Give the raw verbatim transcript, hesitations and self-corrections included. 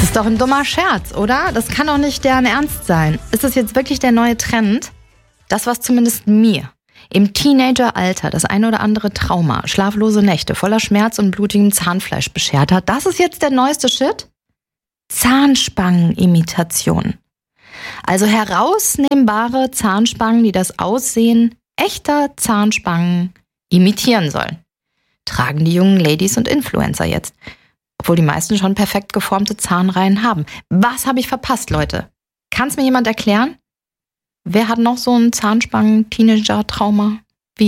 ist doch ein dummer Scherz, oder? Das kann doch nicht deren Ernst sein. Ist das jetzt wirklich der neue Trend? Das, was zumindest mir im Teenageralter das eine oder andere Trauma, schlaflose Nächte voller Schmerz und blutigem Zahnfleisch beschert hat, das ist jetzt der neueste Shit? Zahnspangenimitation. Also herausnehmbare Zahnspangen, die das Aussehen echter Zahnspangen imitieren sollen. Tragen die jungen Ladies und Influencer jetzt. Obwohl die meisten schon perfekt geformte Zahnreihen haben. Was habe ich verpasst, Leute? Kann es mir jemand erklären? Wer hat noch so ein Zahnspangen-Teenager-Trauma?